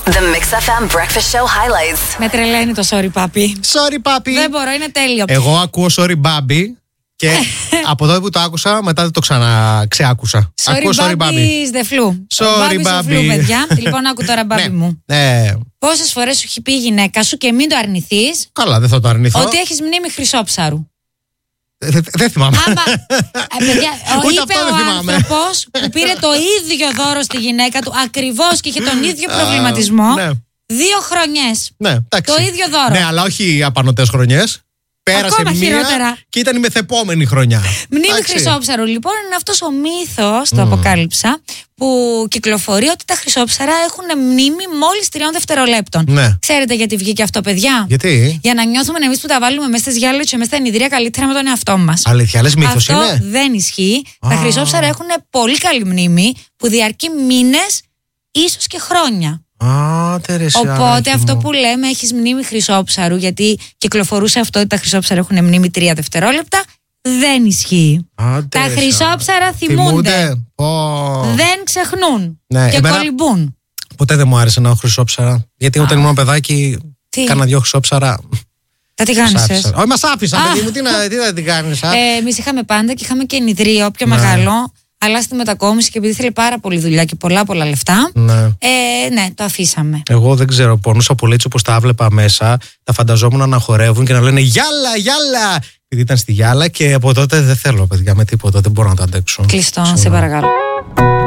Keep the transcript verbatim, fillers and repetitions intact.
The Mix εφ εμ Breakfast Show Highlights. Με τρελαίνει το sorry papi. Sorry papi. Δεν μπορώ, είναι τέλειο. Εγώ ακούω sorry baby. Και από τότε που το άκουσα, μετά δεν το ξαναξεάκουσα. Sorry, ακούω sorry baby. is the flu. Sorry baby. baby. Flu, παιδιά. Λοιπόν, άκου τώρα, baby μου. Ναι. Πόσες φορές σου έχει πει η γυναίκα σου και μην το αρνηθείς? Καλά, δεν θα το αρνηθώ. Ότι έχεις μνήμη χρυσόψαρου. Δεν θυμάμαι. Άμα, ε, παιδιά, ο, Ούτε είπε αυτό ο δεν θυμάμαι. άνθρωπος που πήρε το ίδιο δώρο στη γυναίκα του ακριβώς και είχε τον ίδιο προβληματισμό. Ναι. Δύο χρονιές. Ναι, εντάξει. Το ίδιο δώρο. Ναι, αλλά όχι απανωτές χρονιές. Πέρασε Ακόμα μία χειρότερα. και ήταν η μεθεπόμενη χρονιά. Μνήμη Εντάξει. χρυσόψαρου, λοιπόν, είναι αυτός ο μύθος, το αποκάλυψα, που κυκλοφορεί ότι τα χρυσόψαρα έχουν μνήμη μόλις τριών δευτερολέπτων. Ναι. Ξέρετε γιατί βγήκε αυτό, παιδιά? Γιατί? Για να νιώθουμε εμείς που τα βάλουμε μέσα στις γυάλες και μέσα στα ενιδρία καλύτερα με τον εαυτό μας. Αλήθεια, λες μύθος Αυτό είναι? δεν ισχύει. Α. Τα χρυσόψαρα έχουν πολύ καλή μνήμη που διαρκεί μήνες, ίσως και χρόνια. Α, τερεσιάκι Οπότε μου. αυτό που λέμε έχεις μνήμη χρυσόψαρου, γιατί κυκλοφορούσε αυτό ότι τα χρυσόψαρα έχουν μνήμη τρία δευτερόλεπτα, δεν ισχύει. Α, Τα τερεσιά. χρυσόψαρα θυμούνται. Πω. Δεν ξεχνούν. Ναι, και εμένα- κολυμπούν. Ποτέ δεν μου άρεσε να έχω χρυσόψαρα. Γιατί όταν ήμουν παιδάκι, Τι? κάνα δυο χρυσόψαρα. Τα Μας τηγάνισες. άφησαν. Όχι, μας άφησαν, Α. παιδί μου. Τι να, τι να την κάνεις, α? Ε, εμείς είχαμε πάντα και είχαμε και ενιδρίο πιο Ναι. μεγάλο. Αλλά στη μετακόμιση και επειδή ήθελε πάρα πολύ δουλειά και πολλά πολλά λεφτά. Ναι. Ε, ναι, το αφήσαμε. Εγώ δεν ξέρω, πονούσα πολύ έτσι όπως τα έβλεπα μέσα. Τα φανταζόμουν να χορεύουν και να λένε γιάλα, γιάλα. Επειδή ήταν στη γυάλα και από τότε δεν θέλω, παιδιά, με τίποτα. Δεν μπορώ να το αντέξω. Κλειστό, σε Ξέρω. παρακαλώ.